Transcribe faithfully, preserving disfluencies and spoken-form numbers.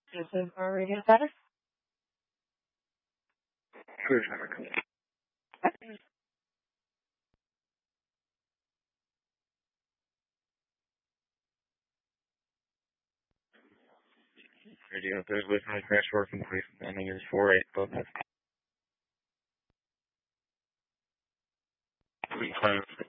This is our radio status. Cruise number. Radio, there's listening crash work complete. Ending is four eight. Both. Three five.